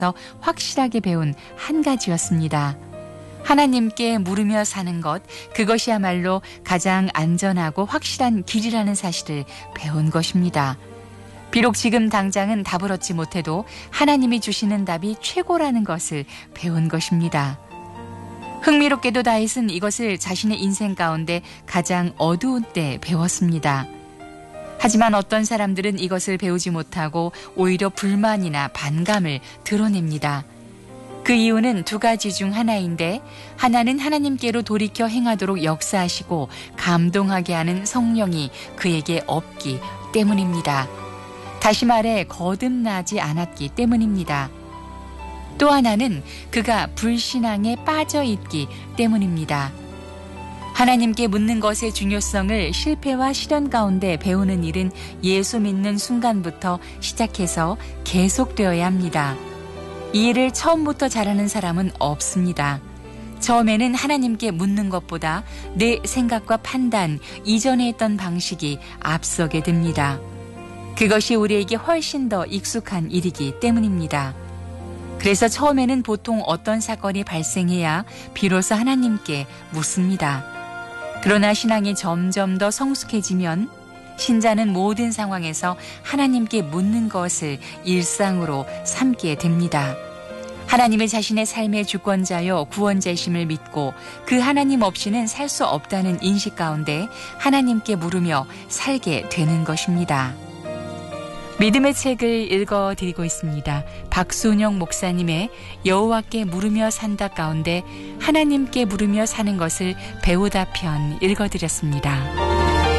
더 확실하게 배운 한 가지였습니다. 하나님께 물으며 사는 것, 그것이야말로 가장 안전하고 확실한 길이라는 사실을 배운 것입니다. 비록 지금 당장은 답을 얻지 못해도 하나님이 주시는 답이 최고라는 것을 배운 것입니다. 흥미롭게도 다윗은 이것을 자신의 인생 가운데 가장 어두운 때 배웠습니다. 하지만 어떤 사람들은 이것을 배우지 못하고 오히려 불만이나 반감을 드러냅니다. 그 이유는 두 가지 중 하나인데, 하나는 하나님께로 돌이켜 행하도록 역사하시고 감동하게 하는 성령이 그에게 없기 때문입니다. 다시 말해 거듭나지 않았기 때문입니다. 또 하나는 그가 불신앙에 빠져 있기 때문입니다. 하나님께 묻는 것의 중요성을 실패와 시련 가운데 배우는 일은 예수 믿는 순간부터 시작해서 계속되어야 합니다. 이 일을 처음부터 잘하는 사람은 없습니다. 처음에는 하나님께 묻는 것보다 내 생각과 판단, 이전에 했던 방식이 앞서게 됩니다. 그것이 우리에게 훨씬 더 익숙한 일이기 때문입니다. 그래서 처음에는 보통 어떤 사건이 발생해야 비로소 하나님께 묻습니다. 그러나 신앙이 점점 더 성숙해지면 신자는 모든 상황에서 하나님께 묻는 것을 일상으로 삼게 됩니다. 하나님을 자신의 삶의 주권자요 구원자이심을 믿고 그 하나님 없이는 살 수 없다는 인식 가운데 하나님께 물으며 살게 되는 것입니다. 믿음의 책을 읽어드리고 있습니다. 박순영 목사님의 여호와께 물으며 산다 가운데 하나님께 물으며 사는 것을 배우다 편 읽어드렸습니다.